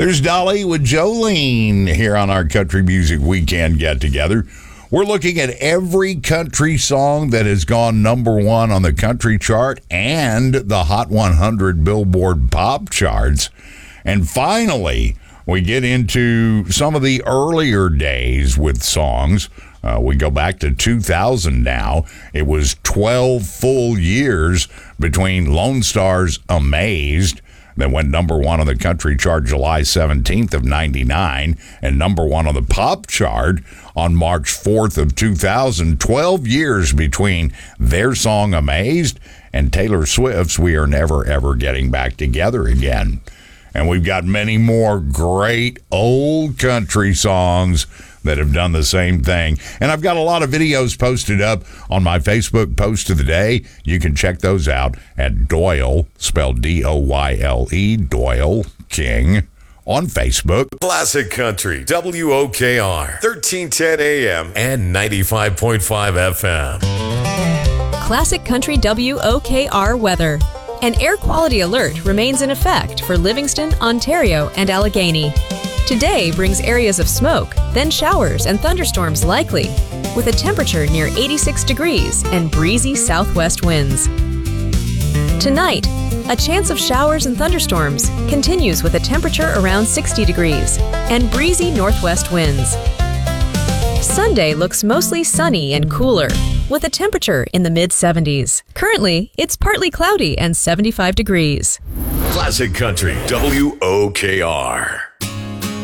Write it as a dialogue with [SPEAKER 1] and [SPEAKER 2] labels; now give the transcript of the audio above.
[SPEAKER 1] There's Dolly with Jolene here on our Country Music Weekend get-together. We're looking at every country song that has gone number one on the country chart and the Hot 100 Billboard Pop charts. And finally, we get into some of the earlier days with songs. We go back to 2000 now. It was 12 full years between Lone Star's Amazed, that went number one on the country chart July 17th of 99 and number one on the pop chart on March 4th of 2000. 12 years between their song Amazed and Taylor Swift's We Are Never Ever Getting Back Together Again. And we've got many more great old country songs that have done the same thing. And I've got a lot of videos posted up on my Facebook post of the day. You can check those out at Doyle, spelled D-O-Y-L-E, Doyle King, on Facebook.
[SPEAKER 2] Classic Country, WOKR, 1310 AM and 95.5 FM.
[SPEAKER 3] Classic Country WOKR weather. An air quality alert remains in effect for Livingston, Ontario, and Allegheny. Today brings areas of smoke, then showers and thunderstorms likely, with a temperature near 86 degrees and breezy southwest winds. Tonight, a chance of showers and thunderstorms continues with a temperature around 60 degrees and breezy northwest winds. Sunday looks mostly sunny and cooler, with a temperature in the mid-70s. Currently, it's partly cloudy and 75 degrees.
[SPEAKER 2] Classic Country, WOKR.